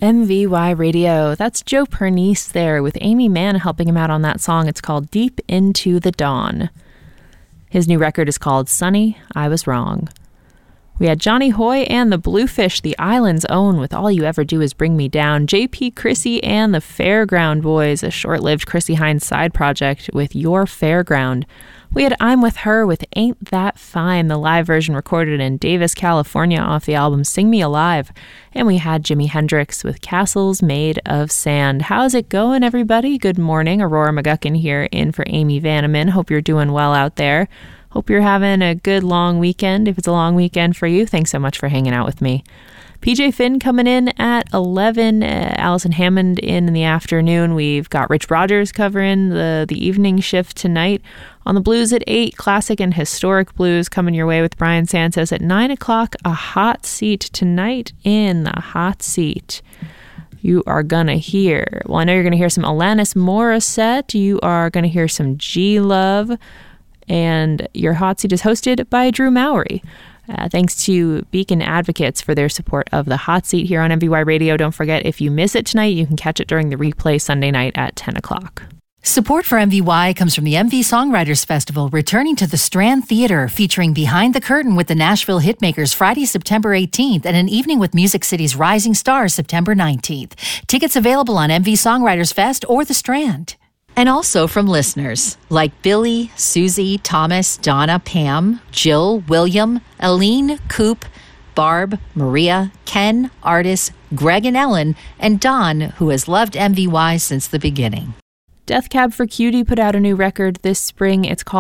MVY Radio. That's Joe Pernice there with Amy Mann helping him out on that song. It's called Deep Into the Dawn. His new record is called Sunny, I Was Wrong. We had Johnny Hoy and the Bluefish, the island's own, with All You Ever Do Is Bring Me Down. JP Chrissy and the Fairground Boys, a short-lived Chrissy Hines side project with Your Fairground. We had I'm With Her with Ain't That Fine, the live version recorded in Davis, California off the album Sing Me Alive. And we had Jimi Hendrix with Castles Made of Sand. How's it going, everybody? Good morning. Aurora McGuckin here in for Amy Vanneman. Hope you're doing well out there. Hope you're having a good long weekend. If it's a long weekend for you, thanks so much for hanging out with me. PJ Finn coming in at 11, Allison Hammond in the afternoon. We've got Rich Rogers covering the evening shift tonight. On the blues at 8, classic and historic blues coming your way with Brian Sanchez at 9 o'clock. A hot seat tonight in the hot seat. You are going to hear, well, I know you're going to hear some Alanis Morissette. You are going to hear some G-Love. And your hot seat is hosted by Drew Mowry. Thanks to Beacon Advocates for their support of the hot seat here on MVY Radio. Don't forget, if you miss it tonight, you can catch it during the replay Sunday night at 10 o'clock. Support for MVY comes from the MV Songwriters Festival, returning to the Strand Theater, featuring Behind the Curtain with the Nashville Hitmakers Friday, September 18th, and an evening with Music City's Rising Stars September 19th. Tickets available on MV Songwriters Fest or the Strand. And also from listeners like Billy, Susie, Thomas, Donna, Pam, Jill, William, Aline, Coop, Barb, Maria, Ken, Artis, Greg and Ellen, and Don, who has loved MVY since the beginning. Death Cab for Cutie put out a new record this spring. It's called